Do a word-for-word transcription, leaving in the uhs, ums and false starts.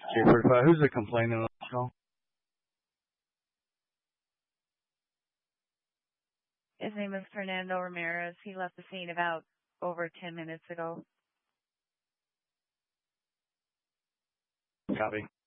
J forty-five, who's the complainant on this call? His name is Fernando Ramirez. He left the scene about over ten minutes ago. Copy.